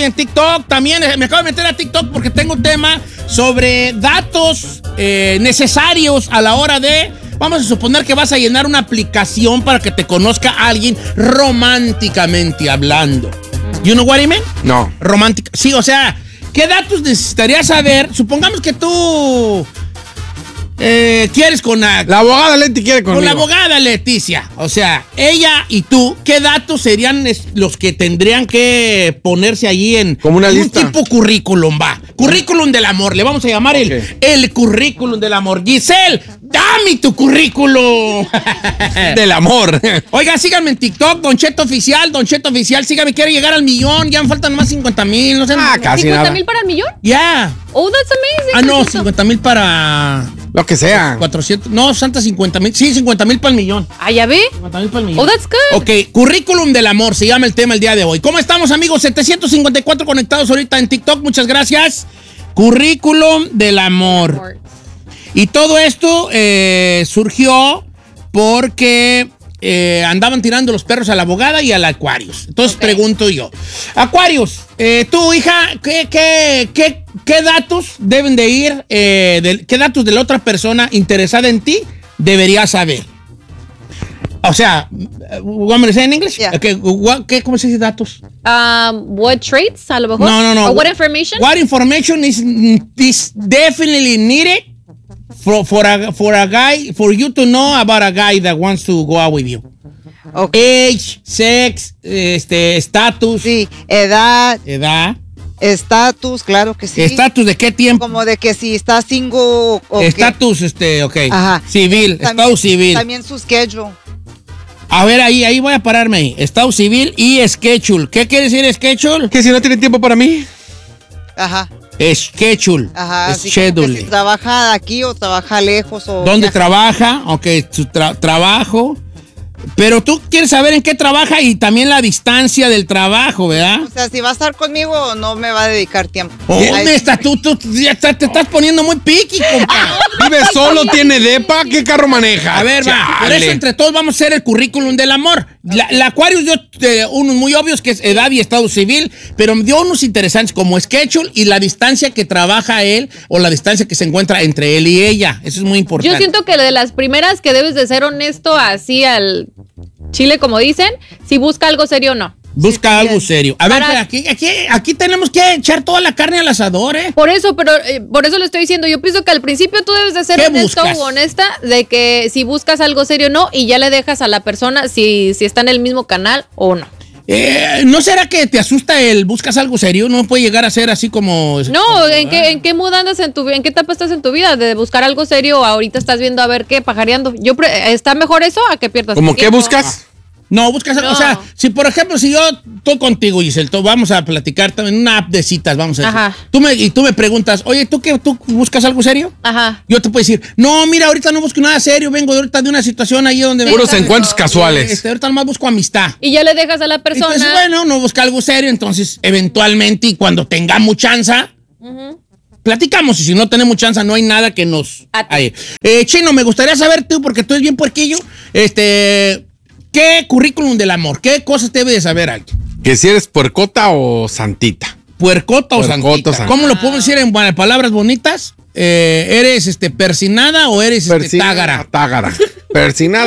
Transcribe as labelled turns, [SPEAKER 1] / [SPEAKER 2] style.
[SPEAKER 1] en TikTok también. Me acabo de meter a TikTok porque tengo un tema sobre datos necesarios a la hora de... Vamos a suponer que vas a llenar una aplicación para que te conozca alguien románticamente hablando. You know what I mean?
[SPEAKER 2] No.
[SPEAKER 1] Romántica. Sí, o sea, ¿qué datos necesitarías saber? Supongamos que tú quieres con
[SPEAKER 2] la abogada Leti quiere conmigo.
[SPEAKER 1] con la abogada Leticia. O sea, ella y tú, ¿qué datos serían los que tendrían que ponerse allí en
[SPEAKER 2] como una
[SPEAKER 1] un
[SPEAKER 2] lista?
[SPEAKER 1] tipo currículum, va? Currículum del amor. Le vamos a llamar el currículum del amor. Giselle, dame tu currículum
[SPEAKER 2] del amor.
[SPEAKER 1] Oiga, síganme en TikTok, Don Cheto Oficial, síganme, quiero llegar al millón, ya me faltan nomás 50,000, no sé.
[SPEAKER 2] Casi nada.
[SPEAKER 3] ¿50,000 para el millón?
[SPEAKER 1] Ya.
[SPEAKER 3] Oh, that's amazing.
[SPEAKER 1] No, 50,000 para...
[SPEAKER 2] Lo que sea.
[SPEAKER 1] 400, no, Santa 50,000, sí, 50,000 para el millón.
[SPEAKER 3] Ah, ¿ya ve?
[SPEAKER 1] 50,000 para el millón.
[SPEAKER 3] Oh, that's good.
[SPEAKER 1] Ok, currículum del amor, se llama el tema el día de hoy. ¿Cómo estamos, amigos? 754 conectados ahorita en TikTok, muchas gracias. Currículum del amor. Y todo esto surgió porque andaban tirando los perros a la abogada y al Aquarius. Entonces pregunto yo, Aquarius, tú, hija, ¿qué datos deben de ir, qué datos de la otra persona interesada en ti deberías saber? O sea, ¿want me to say in English?
[SPEAKER 3] Yeah.
[SPEAKER 1] Okay, ¿cómo se dice datos?
[SPEAKER 3] What traits, a lo mejor?
[SPEAKER 1] No.
[SPEAKER 3] Or what information?
[SPEAKER 1] What information is definitely needed for you to know about a guy that wants to go out with you?
[SPEAKER 4] Okay.
[SPEAKER 1] Age, sex, estatus.
[SPEAKER 4] Sí, edad, estatus, claro que sí.
[SPEAKER 1] ¿Estatus de qué tiempo?
[SPEAKER 4] Como de que si está single o
[SPEAKER 1] Estatus, ok.
[SPEAKER 4] Ajá.
[SPEAKER 1] Civil,
[SPEAKER 4] También,
[SPEAKER 1] estado civil.
[SPEAKER 4] También su schedule.
[SPEAKER 1] A ver, ahí voy a pararme ahí. Estado civil y schedule. ¿Qué quiere decir schedule?
[SPEAKER 2] Que si no tiene tiempo para mí.
[SPEAKER 4] Ajá.
[SPEAKER 1] Schedule.
[SPEAKER 4] Ajá. Así como
[SPEAKER 1] Schedule.
[SPEAKER 4] que si trabaja aquí o trabaja lejos o...
[SPEAKER 1] ¿Dónde trabaja? Ok, su trabajo. Pero tú quieres saber en qué trabaja y también la distancia del trabajo, ¿verdad?
[SPEAKER 4] O sea, si va a estar conmigo, no me va a dedicar tiempo.
[SPEAKER 1] ¿Dónde está? Tú ya te estás poniendo muy piqui, compa.
[SPEAKER 2] Vive solo, tiene depa, ¿qué carro maneja?
[SPEAKER 1] A ver, va. Por eso entre todos vamos a hacer el currículum del amor. La Aquarius dio unos muy obvios que es edad y estado civil, pero dio unos interesantes como schedule y la distancia que trabaja él o la distancia que se encuentra entre él y ella. Eso es muy importante.
[SPEAKER 3] Yo siento que de las primeras que debes de ser honesto así al chile, como dicen, si busca algo serio o no.
[SPEAKER 1] Busca algo serio. A ver, aquí tenemos que echar toda la carne al asador, ¿eh?
[SPEAKER 3] Por eso, por eso le estoy diciendo, yo pienso que al principio tú debes de ser honesto o honesta de que si buscas algo serio o no, y ya le dejas a la persona si está en el mismo canal o no.
[SPEAKER 1] ¿No será que te asusta el buscas algo serio? No puede llegar a ser así como...
[SPEAKER 3] No, ¿en qué mood andas en tu vida? ¿En qué etapa estás en tu vida? De buscar algo serio o ahorita estás viendo a ver qué, pajareando. ¿Está mejor eso a que pierdas
[SPEAKER 2] ¿Cómo
[SPEAKER 3] tu
[SPEAKER 2] qué
[SPEAKER 3] tiempo?
[SPEAKER 2] buscas?
[SPEAKER 1] No, buscas algo, o sea, si por ejemplo, si yo estoy contigo, Giselle, vamos a platicar también en una app de citas, vamos a decir.
[SPEAKER 3] Ajá.
[SPEAKER 1] Tú me preguntas, oye, ¿tú buscas algo serio?
[SPEAKER 3] Ajá.
[SPEAKER 1] Yo te puedo decir, no, mira, ahorita no busco nada serio, vengo ahorita de una situación ahí donde...
[SPEAKER 2] Puros encuentros casuales.
[SPEAKER 1] Ahorita nomás busco amistad.
[SPEAKER 3] Y ya le dejas a la persona.
[SPEAKER 1] Entonces, bueno, no busca algo serio, entonces, eventualmente, y cuando tengamos chanza... Platicamos y si no tenemos chance no hay nada que nos... Chino, me gustaría saber tú, porque tú eres bien puerquillo, ¿qué currículum del amor? ¿Qué cosas debe de saber alguien?
[SPEAKER 2] Que si eres puercota o santita.
[SPEAKER 1] ¿Puercota o santita? ¿Cómo lo podemos decir en palabras bonitas? ¿Eres persinada o eres tágara?
[SPEAKER 2] Tágara. Persinada.